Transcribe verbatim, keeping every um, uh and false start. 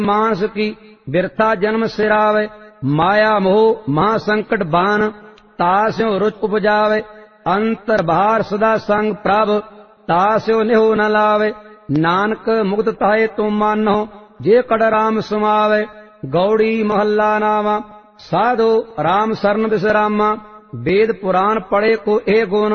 मानस की बिरथा जन्म सिरावे, माया मोह महासंकट बान, तास्यो रुच उपजावे, अंतर बाहर सदा संग प्रभ, तास्यो निहो न लावे। नानक मुक्त ताहे तुम मानो, जे कड़ राम समावे। गौड़ी महल्ला नावा, साधो राम सरन बिसरामा, वेद पुराण पढ़े को ए गुण,